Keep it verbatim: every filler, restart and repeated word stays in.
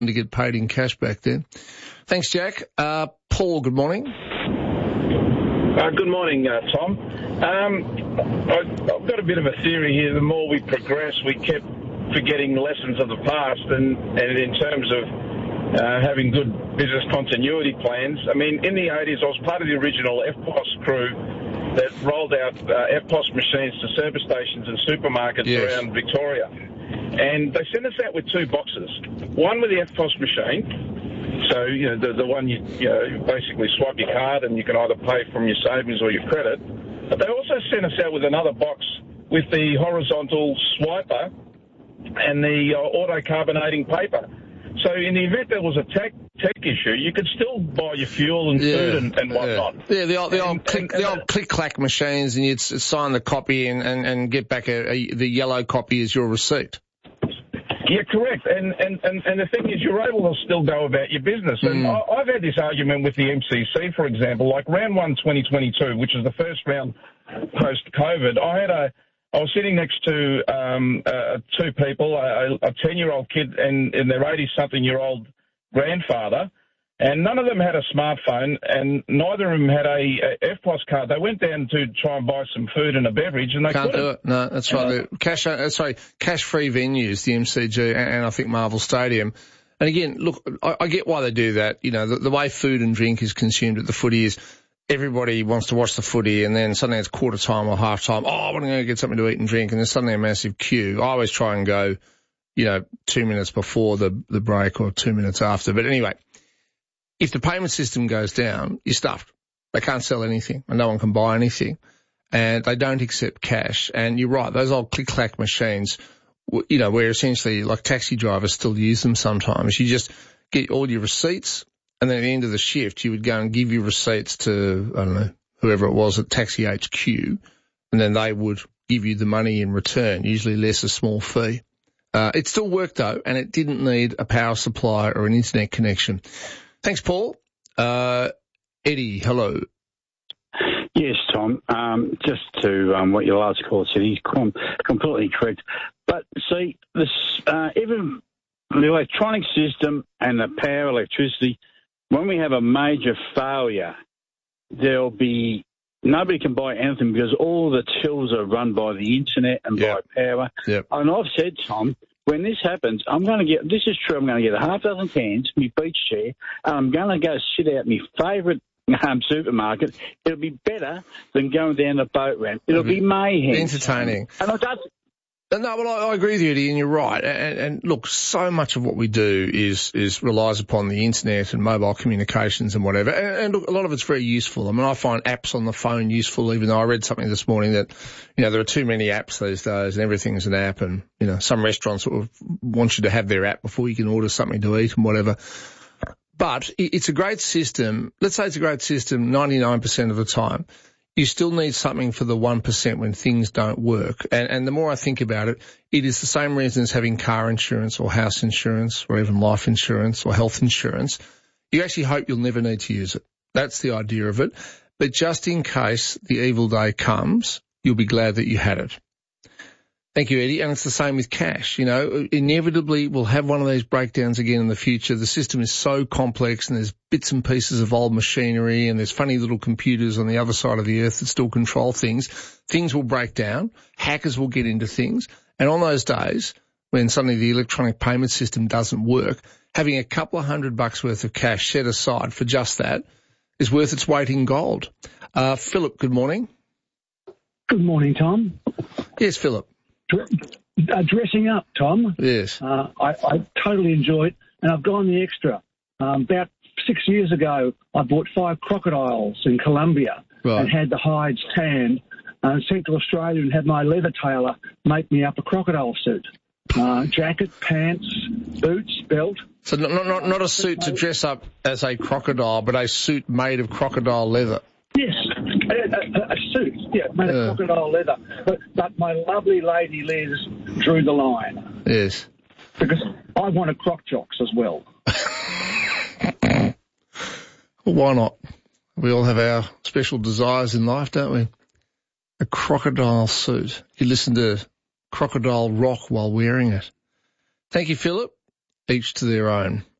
to get paid in cash back then. Thanks, Jack. Uh, Paul, good morning. Uh, good morning, uh, Tom. Um, I, I've got a bit of a theory here. The more we progress, we kept forgetting lessons of the past, and, and in terms of uh, having good business continuity plans. I mean, in the eighties, I was part of the original F P O S crew that rolled out uh, F P O S machines to service stations and supermarkets yes. around Victoria. And they sent us out with two boxes. One with the F P O S machine, so, you know, the, the one you, you know, basically swipe your card and you can either pay from your savings or your credit. But they also sent us out with another box with the horizontal swiper and the uh, auto-carbonating paper. So in the event there was a tech, tech issue, you could still buy your fuel and yeah, food and, and whatnot. Yeah, yeah the old, the and, old click, and, the old click-clack machines, and you'd sign the copy and, and, and get back a, a, the yellow copy as your receipt. Yeah, correct. And, and, and, and the thing is, you're able to still go about your business. And mm. I, I've had this argument with the M C C, for example, like round one twenty twenty-two, which is the first round post-COVID. I had a I was sitting next to um, uh, two people, a ten-year-old kid and, and their eighty-something-year-old grandfather, and none of them had a smartphone, and neither of them had a, a F P O S card. They went down to try and buy some food and a beverage, and they can't couldn't. do it. No, that's right. Uh, cash, uh, sorry, cash-free venues, the M C G, and, and I think Marvel Stadium. And again, look, I, I get why they do that. You know, the, the way food and drink is consumed at the footy is. Everybody wants to watch the footy, and then suddenly it's quarter time or half time. Oh, I want to go get something to eat and drink, and there's suddenly a massive queue. I always try and go, you know, two minutes before the, the break or two minutes after. But anyway, if the payment system goes down, you're stuffed. They can't sell anything, and no one can buy anything, and they don't accept cash. And you're right, those old click-clack machines, you know, where essentially like taxi drivers still use them sometimes. You just get all your receipts. And then at the end of the shift, you would go and give your receipts to, I don't know, whoever it was at Taxi H Q, and then they would give you the money in return, usually less a small fee. Uh, it still worked, though, and it didn't need a power supply or an internet connection. Thanks, Paul. Uh, Eddie, hello. Yes, Tom. Um, just to um, what your last caller said, he's com- completely correct. But, see, this, uh, even the electronic system and the power, electricity, when we have a major failure, there'll be nobody can buy anything because all the tills are run by the internet and yep. by power. Yep. And I've said, Tom, when this happens, I'm going to get, this is true, I'm going to get a half dozen cans, my beach chair, and I'm going to go sit out my favourite um, supermarket. It'll be better than going down the boat ramp. It'll be mayhem. Entertaining. And I don't... No, well, I, I agree with you, Eddie, and you're right. And, and look, so much of what we do is is relies upon the internet and mobile communications and whatever. And, and look, a lot of it's very useful. I mean, I find apps on the phone useful, even though I read something this morning that, you know, there are too many apps these days and everything's an app. And, you know, some restaurants sort of want you to have their app before you can order something to eat and whatever. But it's a great system. Let's say it's a great system ninety-nine percent of the time. You still need something for the one percent when things don't work. And, and the more I think about it, it is the same reason as having car insurance or house insurance or even life insurance or health insurance. You actually hope you'll never need to use it. That's the idea of it. But just in case the evil day comes, you'll be glad that you had it. Thank you, Eddie. And it's the same with cash. You know, inevitably we'll have one of these breakdowns again in the future. The system is so complex and there's bits and pieces of old machinery and there's funny little computers on the other side of the earth that still control things. Things will break down. Hackers will get into things. And on those days when suddenly the electronic payment system doesn't work, having a couple of hundred bucks worth of cash set aside for just that is worth its weight in gold. Uh, Philip, good morning. Good morning, Tom. Yes, Philip. Uh, dressing up, Tom. Yes. Uh, I, I totally enjoy it, and I've gone the extra. Um, about six years ago, I bought five crocodiles in Colombia right. and had the hides tanned, and uh, sent to Australia and had my leather tailor make me up a crocodile suit. Uh, jacket, pants, boots, belt. So not, not, not a suit to dress up as a crocodile, but a suit made of crocodile leather. Yes, a, a, a suit, yeah, made of uh. crocodile leather. But, but my lovely lady Liz drew the line. Yes. Because I wanted croc jocks as well. Well, why not? We all have our special desires in life, don't we? A crocodile suit. You listen to crocodile rock while wearing it. Thank you, Philip. each to their own.